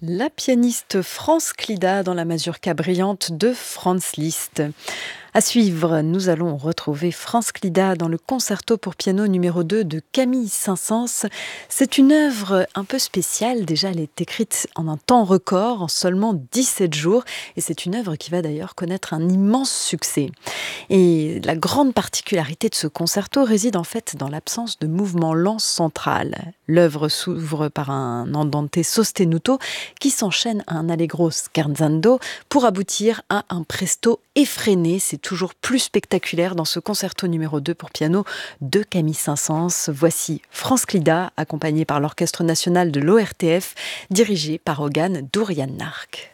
La pianiste France Clida dans la mazurka brillante de Franz Liszt. À suivre, nous allons retrouver France Clida dans le concerto pour piano numéro 2 de Camille Saint-Saëns. C'est une œuvre un peu spéciale. Déjà, elle est écrite en un temps record, en seulement 17 jours. Et c'est une œuvre qui va d'ailleurs connaître un immense succès. Et la grande particularité de ce concerto réside en fait dans l'absence de mouvement lent central. L'œuvre s'ouvre par un andante sostenuto qui s'enchaîne à un allegro scherzando pour aboutir à un presto effréné. C'est toujours plus spectaculaire dans ce concerto numéro 2 pour piano de Camille Saint-Saëns. Voici France Clida, accompagnée par l'Orchestre national de l'ORTF, dirigé par Ogan Dourian-Nark.